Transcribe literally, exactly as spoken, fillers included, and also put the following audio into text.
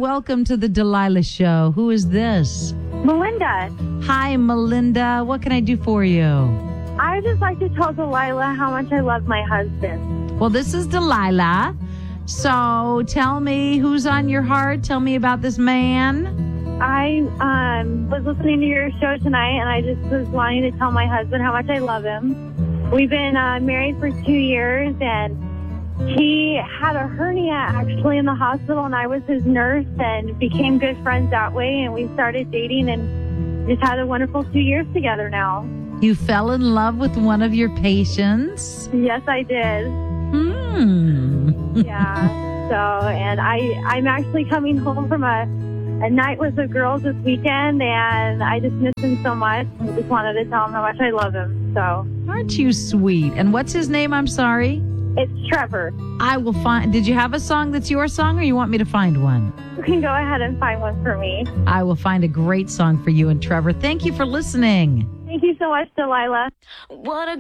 welcome to the Delilah Show. Who is this? Melinda. Hi, Melinda. What can I do for you? I would just like to tell Delilah how much I love my husband. Well, this is Delilah. So tell me who's on your heart. Tell me about this man. I um, was listening to your show tonight, and I just was wanting to tell my husband how much I love him. We've been uh, married for two years, and he had a hernia actually in the hospital, and I was his nurse and became good friends that way, and we started dating and just had a wonderful two years together now. You fell in love with one of your patients? Yes, I did. Hmm. Yeah. So, and I, I'm actually coming home from a, a night with the girls this weekend, and I just miss him so much. I just wanted to tell him how much I love him. So, aren't you sweet? And what's his name? I'm sorry. It's Trevor. I will find. Did you have a song that's your song, or you want me to find one? You can go ahead and find one for me. I will find a great song for you and Trevor. Thank you for listening. Thank you so much, Delilah. What a